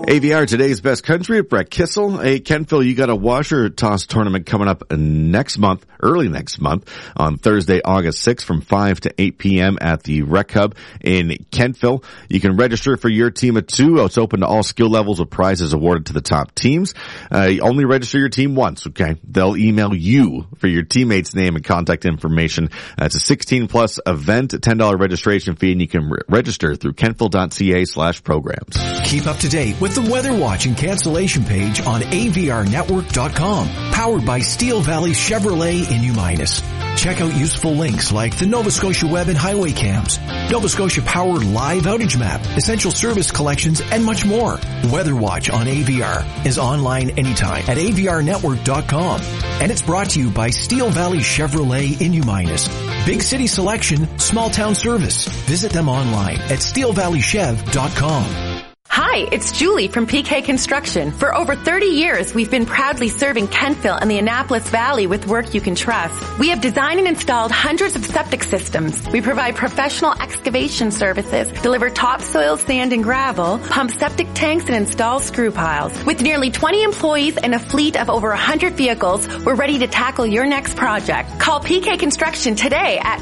AVR, today's best country at Brett Kissel. Hey, Kentville, you got a washer toss tournament coming up next month, early next month, on Thursday, August 6th from 5 to 8 p.m. at the Rec Hub in Kentville. You can register for your team of two. It's open to all skill levels with prizes awarded to the top teams. Only register your team once, okay? They'll email you for your teammate's name and contact information. It's a 16-plus event, $10 registration fee, and you can register through kentville.ca/programs. Keep up to date with the Weather Watch and cancellation page on avrnetwork.com. Powered by Steel Valley Chevrolet in Uminus. Check out useful links like the Nova Scotia Web and Highway Cams, Nova Scotia Powered Live Outage Map, Essential Service Collections, and much more. Weather Watch on AVR is online anytime at avrnetwork.com. And it's brought to you by Steel Valley Chevrolet in Uminus. Big city selection, small town service. Visit them online at steelvalleychev.com. Hi, it's Julie from PK Construction. For over 30 years, we've been proudly serving Kentville and the Annapolis Valley with work you can trust. We have designed and installed hundreds of septic systems. We provide professional excavation services, deliver topsoil, sand, and gravel, pump septic tanks, and install screw piles. With nearly 20 employees and a fleet of over 100 vehicles, we're ready to tackle your next project. Call PK Construction today at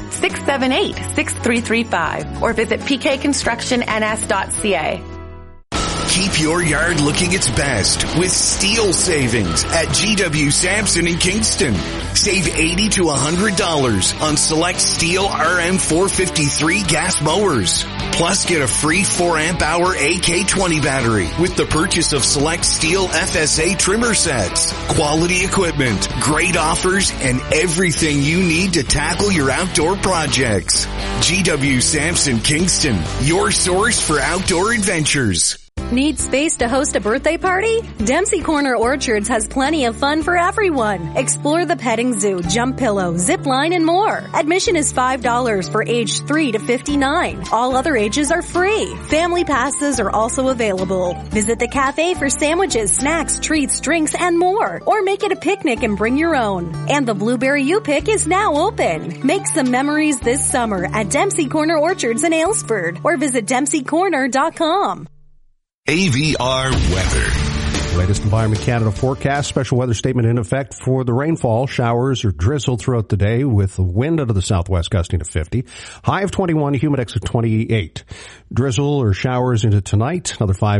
678-6335 or visit pkconstructionns.ca. Keep your yard looking its best with steel savings at GW Sampson in Kingston. Save $80 to $100 on select steel RM453 gas mowers. Plus get a free 4-amp-hour AK20 battery with the purchase of select steel FSA trimmer sets. Quality equipment, great offers, and everything you need to tackle your outdoor projects. GW Sampson Kingston, your source for outdoor adventures. Need space to host a birthday party? Dempsey Corner Orchards has plenty of fun for everyone. Explore the petting zoo, jump pillow, zip line, and more. Admission is $5 for age 3 to 59. All other ages are free. Family passes are also available. Visit the cafe for sandwiches, snacks, treats, drinks, and more. Or make it a picnic and bring your own. And the Blueberry You Pick is now open. Make some memories this summer at Dempsey Corner Orchards in Aylesford. Or visit DempseyCorner.com. AVR weather. Latest Environment Canada forecast. Special weather statement in effect for the rainfall. Showers or drizzle throughout the day with the wind out of the southwest gusting to 50. High of 21, humidex of 28. Drizzle or showers into tonight. Another 5